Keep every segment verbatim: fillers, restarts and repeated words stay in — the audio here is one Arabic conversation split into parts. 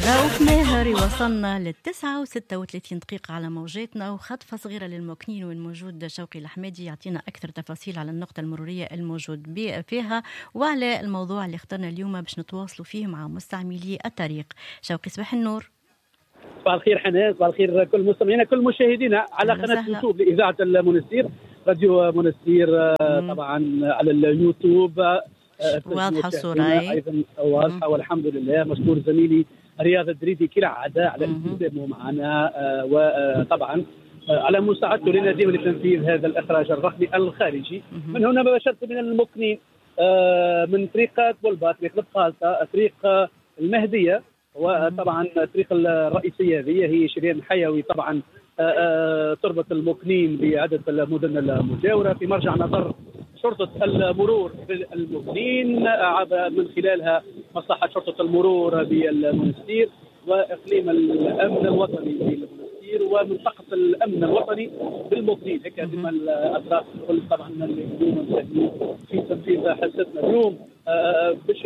رؤوف ماهر وصلنا للتسعة وستة وثلاثين دقيقة على موجاتنا، وخطفة صغيرة للموكنين والموجود شوقي الحمادي يعطينا أكثر تفاصيل على النقطة المرورية الموجود فيها وعلى الموضوع اللي اخترنا اليوم باش نتواصلوا فيه مع مستعملي الطريق. شوقي صباح النور. صباح الخير حنان، صباح الخير كل مستمعينا كل مشاهدينا على قناة يوتيوب لإذاعة المنستير، راديو منستير طبعا على اليوتيوب. واضحة الصورة أيضا واضحة والحمد لله. مشكور زميلي رياض الدريدي كالعادة على استخدامه معنا، وطبعا على مساعدته لنا ديما لتنفيذ هذا الإخراج الرقمي الخارجي. من هنا مباشرة من المكنين من طريق بولبا، طريق البقالطة، طريق المهدية، وطبعا الطريق الرئيسية هذه هي شريان حيوي طبعا تربط المكنين بعدة المدن المجاورة في مرجع نظر شرطة المرور بالمكنين، من خلالها مصلحة شرطة المرور بالمنستير وإقليم الأمن الوطني بالمنستير ومنطقة الأمن الوطني بالمكنين. هيك هذه الأطراف الكل طبعا اللي يكونوا في تنفيذ حصتنا اليوم باش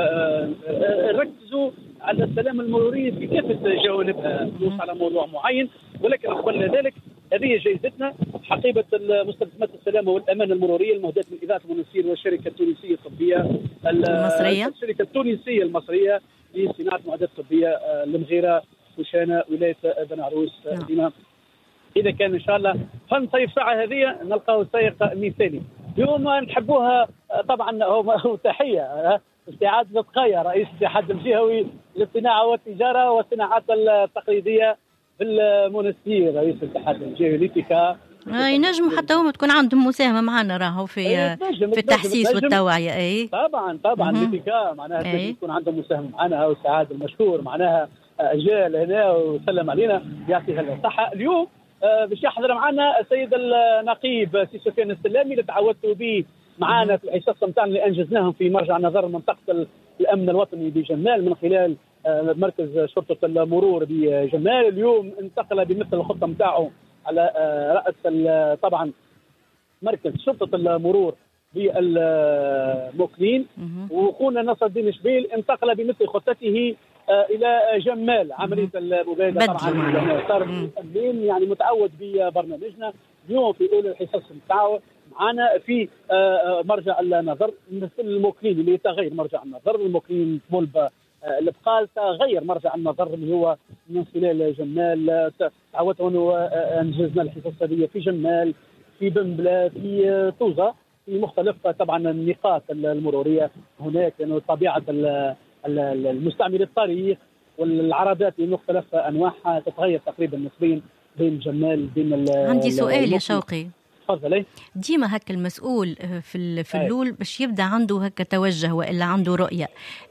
نركزوا على السلامة المرورية في كافة جوانبها، ندوس على موضوع معين، ولكن قبل ذلك هذه جائزتنا حقيبة مستلزمات السلامة والأمان المرورية المهداة من إذاعة المنستير والشركة التونسية الطبية المصرية الشركة التونسية المصرية لصناعة معدات طبية المغيرة وشانة ولاية بن عروس. ديما إذا كان إن شاء الله فنصيف ساعة هذه نلقاو سائق مثالي. اليوم نحبوها طبعا هو تحية استعادة لطقايا رئيس الاتحاد الجهوي للصناعة والتجارة والصناعات التقليدية بالمنستير، رئيس الاتحاد الجهوي ليتيكا. ينجموا حتى هم تكون عندهم مساهمة معنا راهو في في التحسيس والتوعية. اي طبعا طبعا ليتيكا معناها يكون عندهم مساهمة معنا، والسعادة المشكور معناها جاء هنا وسلم علينا يعطيها الصحة. اليوم باش يحضر معنا السيد النقيب سي سفيان السلامي اللي تعودتوا به معنا في الحصص نتاعنا اللي انجزناهم في مرجع نظر منطقة الامن الوطني بجمال من خلال مركز شرطة المرور بجمال. اليوم انتقل بمثل الخطة نتاعو على رأس طبعا مركز شرطة المرور بالمكنين، وخونا نصر الدين شبيل انتقل بمثل خطته الى جمال. عمليه المبادره طبعا صار التمرين يعني متعود ببرنامجنا. اليوم في اولى الحصص نتاعو معنا في مرجع النظر مثل المكنين اللي يتغير مرجع النظر، المكنين بولبا البقالطة غير مرجع النظر اللي هو من خلال جمال. تعودنا انه انجزنا الحصص هذه في جمال، في بنبله، في طوزه، في مختلف طبعا النقاط المروريه هناك، لانه يعني طبيعه المستعمل الطريق والعربات بمختلف انواعها تتغير تقريبا نسبيا بين جمال بين. عندي سؤال يا شوقي. تفضلي. ديما هكا المسؤول في في اللول باش يبدا عنده هكا توجه والا عنده رؤيه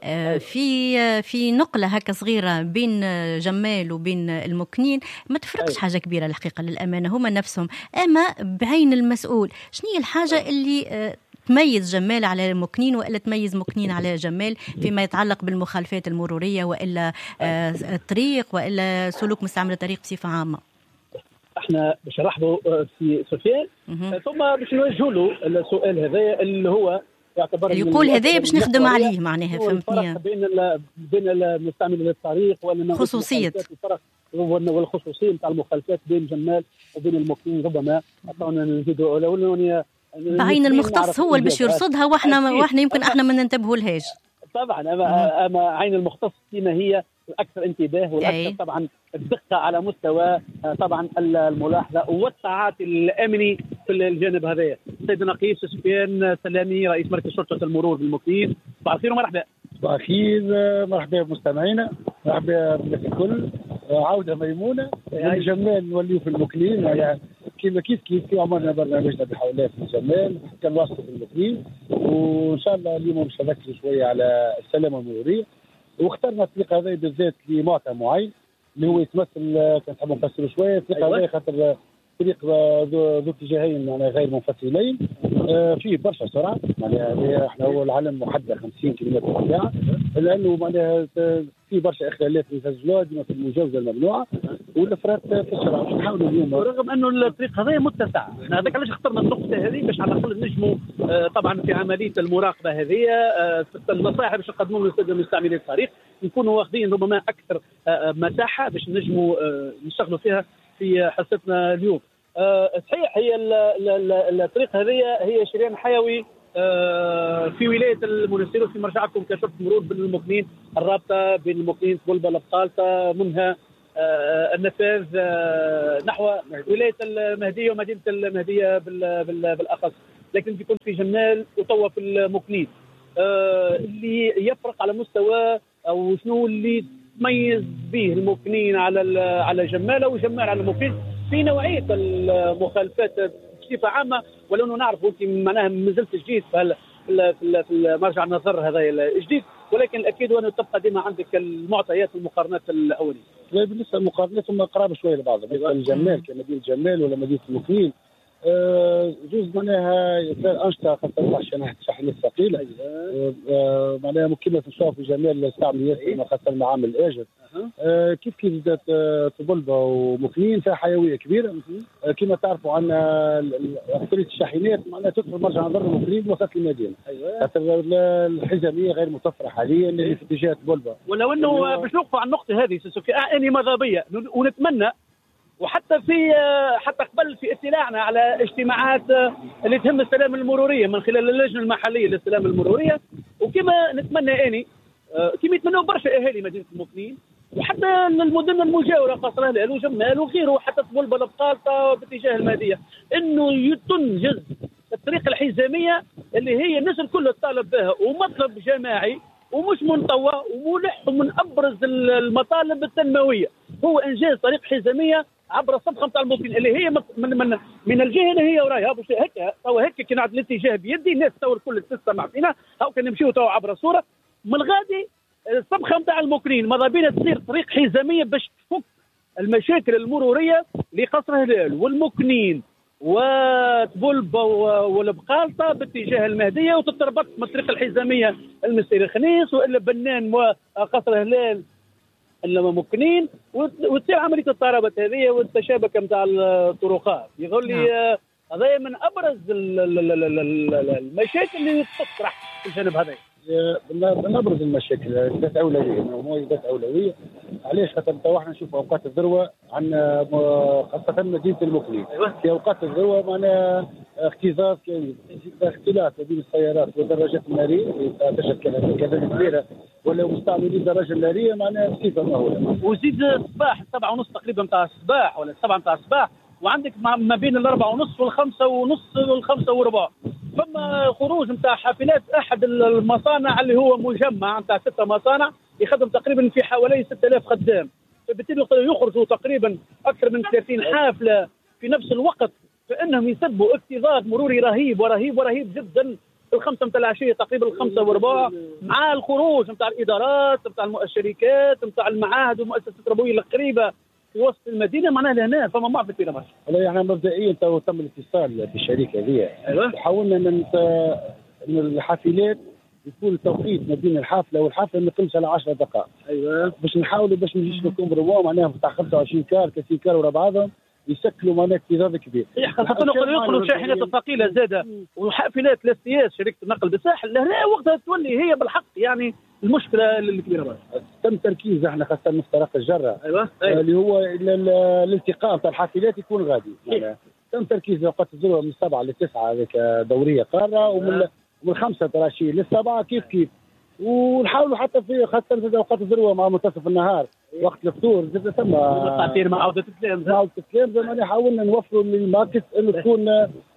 في في نقله هكا صغيره بين جمال وبين المكنين ما تفرقش حاجه كبيره الحقيقه للامانه، هما نفسهم، اما بعين المسؤول شنو هي الحاجه اللي تميز جمال على مكنين والا تميز مكنين على جمال فيما يتعلق بالمخالفات المروريه والا الطريق والا سلوك مستعمل الطريق بصفه عامه؟ احنا باش نرحبوا في سفيان ثم باش نوجهوا له السؤال هذا اللي هو يعتبر يقول هذا باش نخدم عليه معناها، فهمتني؟ بين بين المستعمل للطريق خصوصيه والخصوصيه نتاع المخالفات بين جمال وبين المكنين. ربما عطاونا نزيدوا الاولانيه بعين المختص هو اللي باش يرصدها واحنا واحنا يمكن احنا ما ننتبهوا لهاش. طبعا اما اما عين المختص فيما هي الاكثر انتباه والاكثر طبعا الدقه على مستوى طبعا الملاحظه والتعاطي الامني في الجانب هذا. سيد النقيب سفيان سلامي رئيس مركز شرطه المرور بالمكنين، صباح الخير ومرحبا. صباح الخير، مرحبا بمستمعينا، مرحبا بالكل. عوده ميمونه من جمال نوليو في المكنين، يعني كيف كيف كيف عملنا برنامجنا بحولات في جمال حتى نوصلوا في المكنين، وان شاء الله اليوم باش نركزوا شويه على السلامه المروريه. واخترنا الطريق هذا بالذات لمعطى معين اللي هو يتمثل، كنحبوا نفسروا شويه الطريق هذا خاطر طريق ذو ذو اتجاهين معناها غير منفصلين، آه فيه برشا سرعه، معناها احنا هو العالم محدد خمسين كيلومتر في الساعه، لانه معناها في برشا اخلالات يسجلوها ديما في المجاوزه الممنوعه والافراط في السرعه. باش نحاولوا اليوم رغم انه الطريق هذا متسع، هذاك علاش اخترنا النقطه هذه باش على الاقل نجموا آه طبعا في عمليه المراقبه هذه آه النصائح باش نقدموا للساده مستعملي الطريق نكونوا واخذين ربما اكثر آه مساحه باش نجموا آه نشتغلوا فيها في حصتنا اليوم. أه صحيح هي ال ال ال الطريق هذه هي شريان حيوي أه في ولايه المنستير وفي مرجعكم كشرطه مرور بين المكنين، الرابطه بين المكنين طلبه البقالطه منها أه النفاذ أه نحو ولايه المهديه ومدينه المهديه بالاخص، لكن بيكون في جمال وتوا في المكنين. أه اللي يفرق على مستوى او شنو اللي تميز به المكنين على على جماله وجمال على المكنين في نوعيه المخالفات بصفه عامه، ولو نعرف انت معناها مازلت جديد في في مرجع النظر هذا الجديد، ولكن الاكيد وانه تبقى ديما عندك المعطيات والمقارنات الاوليه. بالنسبه للمقارنات هم قرابه شويه لبعض، بالنسبه للجمال كمدينه جمال ولا مدينه المكنين آه جزء معناها انشطه خاصه الشناحه الشحنات الثقيله آه آه معناها مكمله نشوفوا في جمال استعمل ياسر خاصه المعامل الاجر آه كيف كيف بدات طبلبه ومكنين فيها حيويه كبيره آه كما تعرفوا عندنا اكثريه الشاحنات معناها تدخل مرجع نظر المكنين بوسط المدينه خاطر الحزاميه غير متوفره حاليا اللي في اتجاه طبلبه، ولو انه باش نوقفوا على النقطه هذه في اني مضابيه ونتمنى وحتى في حتى قبل في اطلاعنا على اجتماعات اللي تهم السلام المروريه من خلال اللجنه المحليه للسلام المروريه، وكما نتمنى اني كما يتمنوا برشا اهالي مدينه المكنين وحتى المدن المجاوره قصر هلال وجمال وغيره حتى طبلبه البقالطه باتجاه المهديه انه تنجز الطريق الحزاميه اللي هي الناس الكل تطالب بها ومطلب جماعي ومش منطوى وملح من ابرز المطالب التنمويه هو انجاز طريق حزاميه عبر الصفقه نتاع الموطنين اللي هي من من, من الجهه اللي هي ورايها باش هيك تو هيك كي نعطي الاتجاه بيدي الناس تو الكل تستمع فينا هاو كان نمشيو تو عبر الصوره من الغادي الصفقه نتاع الموكرين ماذا بينا تصير طريق حزاميه باش تفك المشاكل المروريه لقصر هلال والمكنين وطبلبه والبقالطه باتجاه المهديه وتتربط من الطريق الحزاميه المسير الخنيس والا بنان وقصر هلال المكنين وتصير عمليه الترابط هذه والتشابك نتاع الطرقات. يقول لي هذا من ابرز المشاكل اللي تطرح في الجانب هذا. من ابرز المشاكل ذات اولويه هو ذات اولويه علاش خاطر تو احنا نشوف اوقات الذروه عندنا خاصه مدينه المكنين في اوقات الذروه معناها اكتظاظ كامل اختلاط بين السيارات والدراجات الناريه تشكل كذلك كبيره ولا مستعملين الدراجه الناريه معناها بصفه مهوله. وزيد الصباح سبعة ونص تقريبا نتاع الصباح ولا سبعة نتاع الصباح وعندك ما بين الأربعة ونص والخمسة ونص والخمسة وربع فما خروج نتاع حافلات أحد المصانع اللي هو مجمع نتاع ستة مصانع يخدم تقريبا في حوالي ستة آلاف خدام، فبالتالي يخرجوا تقريبا أكثر من ثلاثين حافلة في نفس الوقت فإنهم يسبوا اكتظاظ مروري رهيب ورهيب ورهيب جدا الخمسة نتاع العشية تقريبا الخمسة وربع مع الخروج نتاع الإدارات نتاع الشركات نتاع المعاهد والمؤسسات التربوية القريبة في وسط المدينه معناها لهنا فما معرفه كبيره برشا. والله يعني مبدئيا تو تم الاتصال بالشركه هذه أيوة. حاولنا ان ان الحافلات يكون التوقيت ما بين الحافله والحافله ما يقلش على عشر دقائق. ايوه باش نحاولوا باش ما نجيش نكون بروا معناها بتاع خمسة وعشرين كار ثلاثين كار ورا بعضهم يسكلوا معناها اكتظاظ كبير. خاصة يخرجوا الشاحنات الثقيله زاده وحافلات لاستياس شركه النقل بالساحل لهنا وقتها تولي هي بالحق يعني المشكله الكبيره برشا. تم تركيز احنا خاصه مفترق الجره ايوه, أيوة. اللي هو الالتقاء نتاع الحافلات يكون غادي. يعني تم تركيز اوقات الذروه من سبعه لتسعه هذيك دوريه قاره ومن أه. ومن خمسه تراشي للسبعه كيف كيف ونحاولوا حتى في خاصه في اوقات الذروه مع منتصف النهار وقت الفطور زاد ثم التعطير مع عوده الكلام مع عوده الكلام زي ما حاولنا نوفروا للماركت انه تكون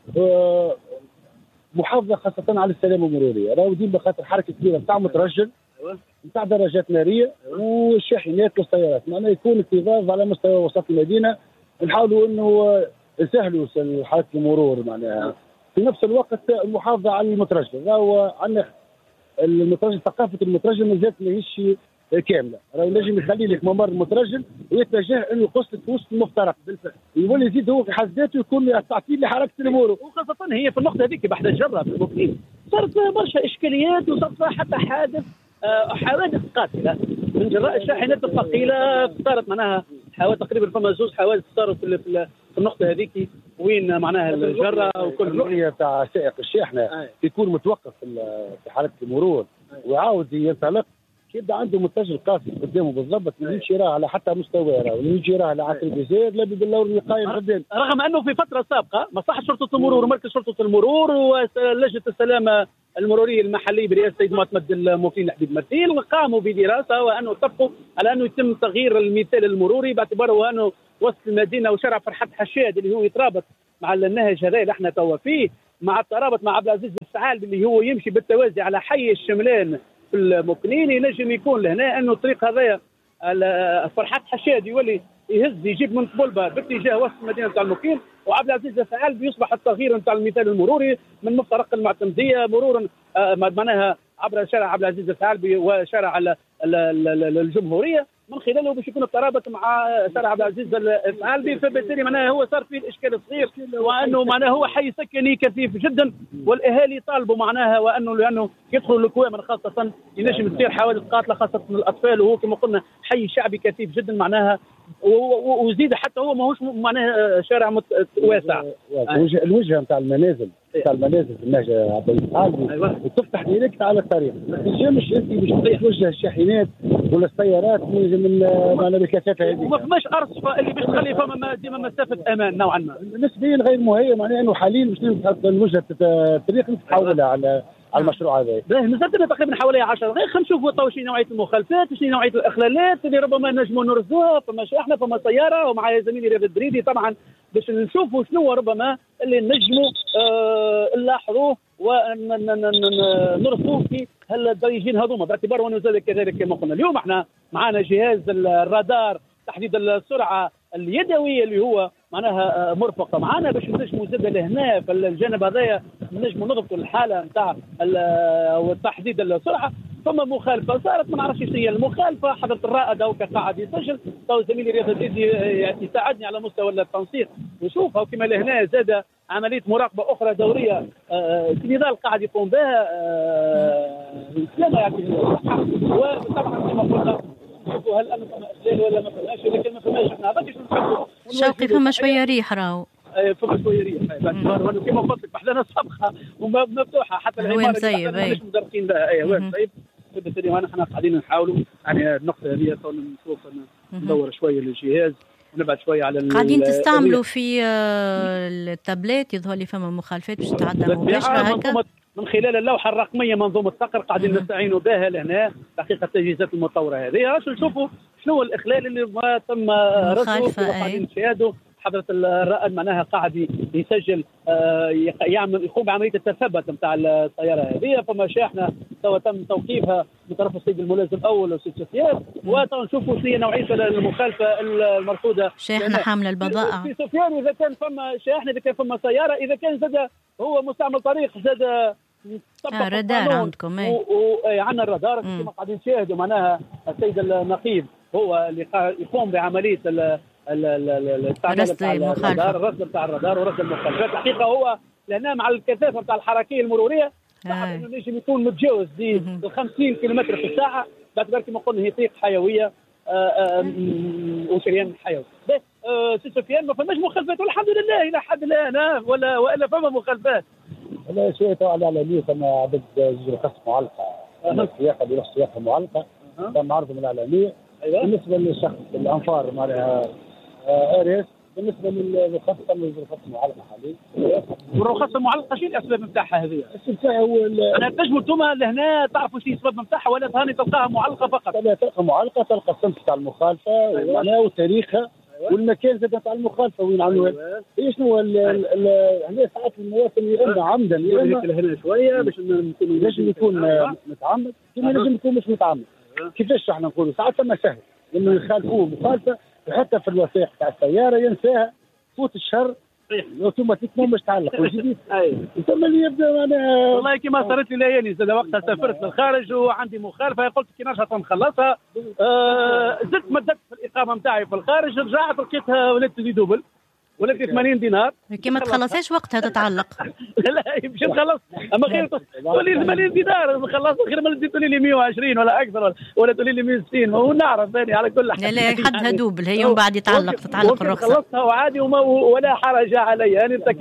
آه محافظه خاصه على السلامه المروريه راهو ديما خاطر حركه كبيره نتاع مترجل نتاع دراجات ناريه والشاحنات والسيارات معناها يكون اكتظاظ على مستوى وسط المدينه نحاولوا انه نسهلوا حركه المرور معناها في نفس الوقت المحافظه على المترجل راهو عندنا المترجل ثقافه المترجل مازالت ماهيش كامله، راهو نجم يخلي لك ممر مترجل ويتجه انه يقص في وسط المفترق بالفعل، يولي يزيد هو في حد ذاته يكون تعطيل لحركه الامور. وخاصه هي في النقطه هذيك بحث الجره في الموكلين صارت برشا اشكاليات وصارت حتى حادث آه حوادث قاتله من جراء الشاحنات الثقيله. صارت معناها حوادث تقريبا فما زوج حوادث صاروا في, في, في النقطه هذيك وين معناها الجره وكل الرؤيه تاع سائق الشاحنه آه. يكون متوقف في حركه المرور آه. ويعاود ينطلق يبدا عنده متجه قاسي قدامه بالضبط ما يمشي راه على حتى مستوى راه ولا يمشي راه على عصر الجزائر لا باللور اللي قايم قدام. رغم انه في فتره سابقه مصلحه شرطه المرور ومركز شرطه المرور ولجنه السلامه المروريه المحليه برئاسه السيد معتمد الموكلين حبيب مرتيل قاموا بدراسه وانه اتفقوا على انه يتم تغيير المثال المروري باعتباره انه وسط المدينه وشارع فرحات حشاد اللي هو يترابط مع النهج هذا اللي احنا توا فيه مع الترابط مع عبد العزيز السعال اللي هو يمشي بالتوازي على حي الشملان في المكنين ينجم يكون لهنا انه الطريق هذايا فرحات حشاد يولي يهز يجيب من طبلبه باتجاه وسط المدينه نتاع المكين وعبد العزيز الفعال بيصبح التغيير نتاع المثال المروري من مفترق المعتمديه مرورا آه معناها عبر شارع عبد العزيز الفعال وشارع الجمهوريه من خلاله باش يكون الترابط مع شارع عبد العزيز الفعال فبالتالي معناها هو صار فيه الاشكال صغير وانه معناها هو حي سكني كثيف جدا والاهالي طالبوا معناها وانه لانه يدخلوا الكوامن خاصه ينجم تصير حوادث قاتله خاصه الاطفال وهو كما قلنا حي شعبي كثيف جدا معناها وزيد حتى هو ماهوش معناها شارع واسع. الوجهه نتاع المنازل نتاع المنازل في النهج عبد العزيز أيوة. وتفتح ديريكت على الطريق ما تنجمش انت باش توجه الشاحنات ولا السيارات من معنا بكثافه هذه وما فماش ارصفه اللي باش تخلي فما ديما مسافه امان نوعا ما نسبيا غير مهيئ معناها انه حاليا باش الوجهه الطريق تحولها على على المشروع هذا. مازالت تقريبا حوالي عشرة غير خلينا نشوفوا تو شنو نوعيه المخالفات شنو نوعيه الاخلالات اللي ربما نجموا نرزوها فما شاحنه فما سياره ومع زميلي رياض الدريدي طبعا باش نشوفوا شنو ربما اللي نجموا آه نلاحظوه ونرصوه في هالدريجين هذوما باعتبار وانه زاد كذلك كما قلنا اليوم احنا معنا جهاز الرادار تحديد السرعه اليدوي اللي هو معناها مرفقه معنا باش نجموا زاد لهنا في الجانب هذايا نجموا نضبطوا الحاله نتاع وتحديد السرعه. ثم مخالفه صارت ما نعرفش ايش هي المخالفه حضرت الرائد او قاعد يسجل تو زميلي رياض الديدي يساعدني على مستوى التنسيق نشوفها وكما لهنا زاد عمليه مراقبه اخرى دوريه في نضال قاعد يقوم بها سلامه يعني وطبعا كما قلنا نشوفوا هل انه فما اخلال ولا ما فماش ولكن ما فماش احنا باقيش نشوفوا شوقي فما شويه ريح راهو فما شويه ريح باعتبار وانه كما قلت لك بحذنا الصبخه ومفتوحه حتى العماره مش مدرسين بها اي هو مصيب بالتالي وانا احنا قاعدين نحاولوا يعني النقطه هذه نشوف ندور شويه للجهاز ونبعد شويه على قاعدين تستعملوا في التابلت يظهر لي فما مخالفات باش تتعدى مباشره هكا من خلال اللوحه الرقميه منظومه الصقر قاعدين نستعينوا بها لهنا تحقيق التجهيزات المطوره هذه باش نشوفوا شنو الاخلال اللي ما تم رصده وقاعدين نشاهدوا حضرة الرائد معناها قاعد يسجل يعمل يقوم بعمليه التثبت نتاع السياره هذه فما شاحنه توا تم توقيفها من طرف السيد الملازم الاول والسيد سفيان وتوا نشوفوا شنو هي نوعيه المخالفه المرصوده شاحنه حامله البضائع في سفيان اذا كان فما شاحنه اذا كان فما سياره اذا كان زاد هو مستعمل طريق زاد آه رادار عندكم اي عندنا الرادار كما قاعدين نشاهدوا معناها السيد النقيب هو اللي يقوم بعمليه رصد المخالفه الرصد بتاع الرادار ورصد المخالفات الحقيقه هو لهنا مع الكثافه بتاع الحركيه المروريه صعب انه نجم يكون متجاوز ل خمسين كيلومتر في الساعه باعتبار كما قلنا هي طريق حيويه وشريان حيوي. سي سفيان ما فماش مخالفات والحمد لله الى حد الان ولا والا فما مخالفات. لا شويه تو على العلميه فما عدد زوج رخص معلقه السياقه اللي السياقه معلقه تم عرضهم الاعلاميه. أيوة. بالنسبه للشخص الانفار معناها اريس بالنسبه للرخص تم الرخص معلقه حاليا. والرخص المعلقه شنو الاسباب نتاعها هذه؟ الاسباب نتاعها هو انا تنجموا انتم لهنا تعرفوا شنو الاسباب نتاعها ولا ثاني تلقاها معلقه فقط؟ لا تلقى معلقه تلقى الصنف تاع المخالفه ومعناها وتاريخها والمكان زاد تاع المخالفه وين عملوها. هي شنو هنا ساعات المواطن يغنى عمدا يغنى هنا شويه باش نجم يكون متعمد كما نجم يكون مش متعمد. كيفاش احنا نقولوا ساعات ثم سهل انه يخالفوه مخالفه وحتى في الوثائق تاع السياره ينساها فوت الشهر اوتوماتيكمون مش تعلق وجديد. ثم اللي يبدا معناها والله كما صارت لي ليالي زاد وقتها سافرت للخارج وعندي مخالفه قلت كي نرجع نخلصها. آه زدت مددت في الاقامه نتاعي في الخارج رجعت لقيتها ولات لي دوبل ولات لي ثمانين دينار. كي ما تخلصهاش وقتها تتعلق. لا يمشي نخلص اما غير تقولي لي ثمانين دينار نخلص غير ما تقولي لي مية وعشرين ولا اكثر ولا تقولي لي مية وستين ونعرف ثاني على كل حال. لا لا حدها دوبل هي ومن بعد يتعلق تتعلق الرخصه. خلصتها وعادي ولا حرج علي. يعني